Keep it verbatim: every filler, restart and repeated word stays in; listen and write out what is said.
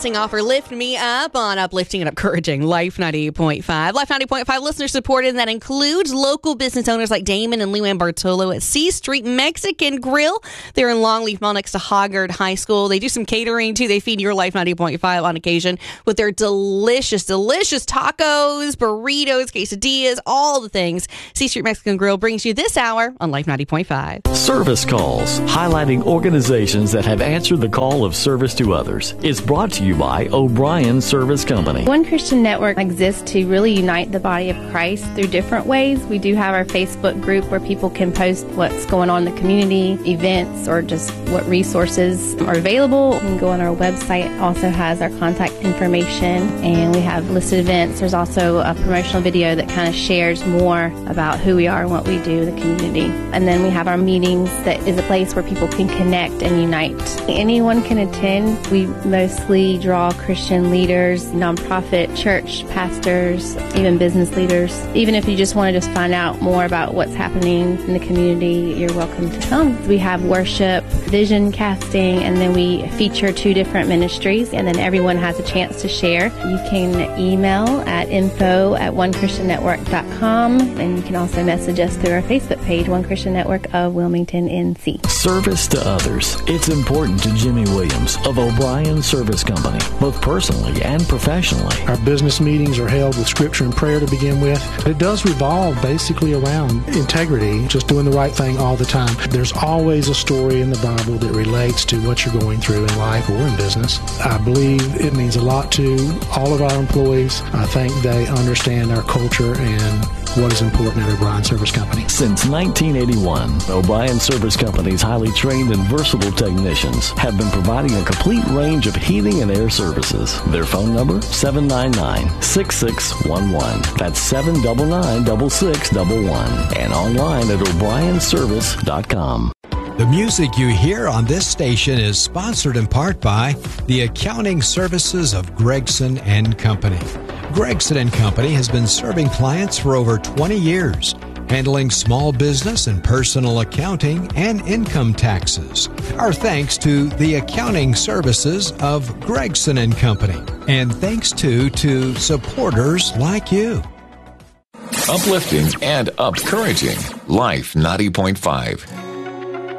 Blessing offer Lift Me Up on Uplifting and Encouraging Life ninety-eight point five. Life ninety point five listener supported, and that includes local business owners like Damon and Luann Bartolo at C Street Mexican Grill. They're in Longleaf Mall next to Hoggard High School. They do some catering too. They feed your Life ninety point five on occasion with their delicious, delicious tacos, burritos, quesadillas, all the things. C Street Mexican Grill brings you this hour on Life ninety point five. Service Calls, highlighting organizations that have answered the call of service to others, is brought to you by O'Brien Service Company. One Christian Network exists to really unite the body of Christ through different ways. We do have our Facebook group where people can post what's going on in the community, events, or just what resources are available. You can go on our website. It also has our contact information, and we have listed events. There's also a promotional video that kind of shares more about who we are and what we do in the community. And then we have our meetings that is a place where people can connect and unite. Anyone can attend. We mostly draw Christian leaders, nonprofit, church pastors, even business leaders. Even if you just want to just find out more about what's happening in the community, you're welcome to come. We have worship, vision casting, and then we feature two different ministries, and then everyone has a chance to share. You can email at info at one christian network dot com, and you can also message us through our Facebook page, One Christian Network of Wilmington, N C. Service to others. It's important to Jimmy Williams of O'Brien Service Company, both personally and professionally. Our business meetings are held with scripture and prayer to begin with. It does revolve basically around integrity, just doing the right thing all the time. There's always a story in the Bible that relates to what you're going through in life or in business. I believe it means a lot to all of our employees. I think they understand our culture and what is important at O'Brien Service Company. Since nineteen eighty-one, O'Brien Service Company's highly trained and versatile technicians have been providing a complete range of heating and air services. Their phone number, seven nine nine, six six one one. That's seven nine nine, six six one one. And online at o'brien service dot com. The music you hear on this station is sponsored in part by the accounting services of Gregson and Company. Gregson and Company has been serving clients for over twenty years, handling small business and personal accounting and income taxes. Our thanks to the accounting services of Gregson and Company. And thanks too to supporters like you. Uplifting and encouraging Life ninety point five.